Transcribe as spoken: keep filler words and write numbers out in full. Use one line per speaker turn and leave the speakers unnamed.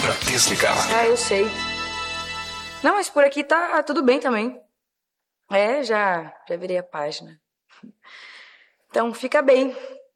pra desligar.
Ah, eu sei. Não, mas por aqui tá tudo bem também. É, já, já virei a página. Então, fica bem.